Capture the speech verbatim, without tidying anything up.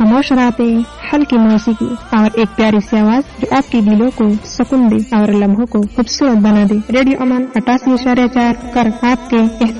खामोश रहते हल्की मौसीकी और एक प्यारी सी आवाज जो आपके दिलों को सुकून दे और लम्हों को खूबसूरत बना दे। रेडियो अमन अट्ठासी इशारे चार कर आपके